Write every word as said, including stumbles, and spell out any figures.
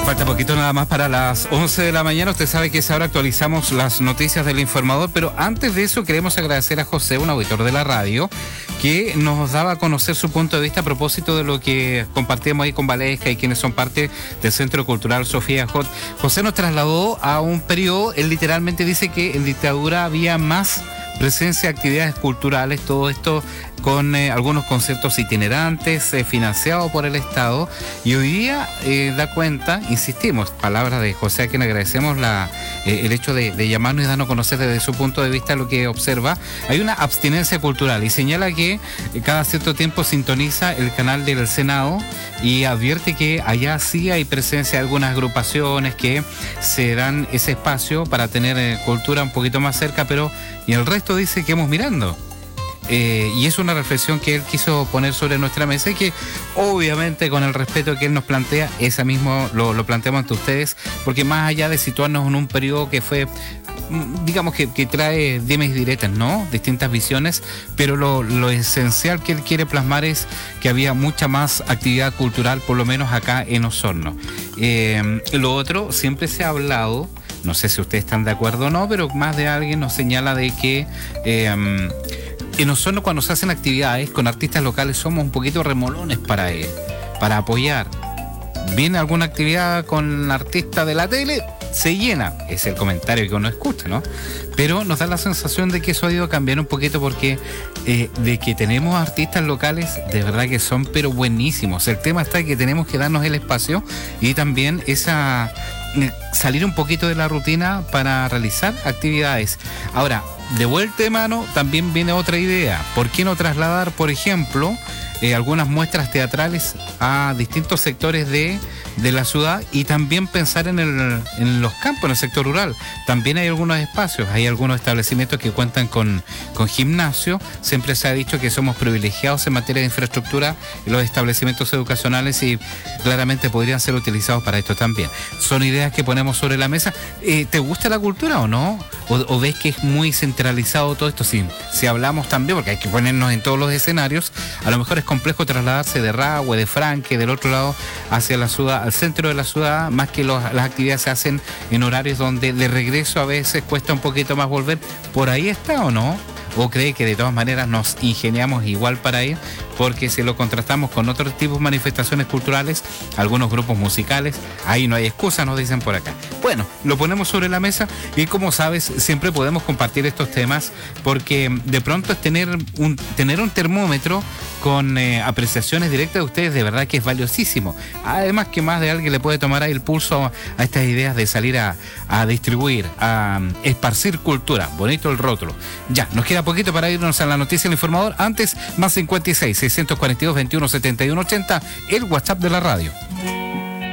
Falta poquito nada más para las once de la mañana. Usted sabe que es ahora actualizamos las noticias del informador, pero antes de eso queremos agradecer a José, un auditor de la radio, que nos daba a conocer su punto de vista a propósito de lo que compartíamos ahí con Valesca y quienes son parte del Centro Cultural Sofía Hot. José nos trasladó a un periodo, él literalmente dice que en dictadura había más presencia de actividades culturales, todo esto con eh, algunos conceptos itinerantes, eh, financiados por el Estado, y hoy día eh, da cuenta, insistimos, palabras de José, a quien agradecemos la, eh, el hecho de, de llamarnos y darnos a conocer desde su punto de vista lo que observa. Hay una abstinencia cultural y señala que eh, cada cierto tiempo sintoniza el canal del Senado y advierte que allá sí hay presencia de algunas agrupaciones que se dan ese espacio para tener eh, cultura un poquito más cerca, pero y el resto dice que vamos mirando. Eh, y es una reflexión que él quiso poner sobre nuestra mesa y que obviamente con el respeto que él nos plantea, esa mismo lo, lo planteamos ante ustedes, porque más allá de situarnos en un periodo que fue, digamos que, que trae dimes y diretes, ¿no? Distintas visiones, pero lo, lo esencial que él quiere plasmar es que había mucha más actividad cultural, por lo menos acá en Osorno. Eh, lo otro, siempre se ha hablado, no sé si ustedes están de acuerdo o no, pero más de alguien nos señala de que eh, en Osorno, cuando se hacen actividades con artistas locales, somos un poquito remolones para él, para apoyar. Viene alguna actividad con artista de la tele, se llena. Es el comentario que uno escucha, ¿no? Pero nos da la sensación de que eso ha ido cambiando un poquito porque eh, de que tenemos artistas locales, de verdad que son pero buenísimos. El tema está que tenemos que darnos el espacio y también esa salir un poquito de la rutina para realizar actividades. Ahora, de vuelta de mano, también viene otra idea. ¿Por qué no trasladar, por ejemplo, eh, algunas muestras teatrales a distintos sectores de, de la ciudad y también pensar en, el, en los campos, en el sector rural? También hay algunos espacios, hay algunos establecimientos que cuentan con, con gimnasio. Siempre se ha dicho que somos privilegiados en materia de infraestructura en los establecimientos educacionales y claramente podrían ser utilizados para esto también. Son ideas que ponemos sobre la mesa. Eh, ¿Te gusta la cultura o no? ¿O, o ves que es muy centralizado todo esto? Si, si hablamos también, porque hay que ponernos en todos los escenarios, a lo mejor es complejo trasladarse de Rahue, de Franque, del otro lado hacia la ciudad, al centro de la ciudad, más que los, las actividades se hacen en horarios donde de regreso a veces cuesta un poquito más volver. ¿Por ahí está o no? ¿O cree que de todas maneras nos ingeniamos igual para ir? Porque si lo contrastamos con otros tipos de manifestaciones culturales, algunos grupos musicales, ahí no hay excusa, nos dicen por acá. Bueno, lo ponemos sobre la mesa y como sabes, siempre podemos compartir estos temas porque de pronto es tener un, tener un termómetro con eh, apreciaciones directas de ustedes, de verdad que es valiosísimo. Además que más de alguien le puede tomar ahí el pulso a, a estas ideas de salir a, a distribuir, a um, esparcir cultura. Bonito el rótulo. Ya, nos queda poquito para irnos a la noticia del informador. Antes, más cincuenta y seis, seiscientos cuarenta y dos, veintiuno, setenta y uno, ochenta, el WhatsApp de la radio.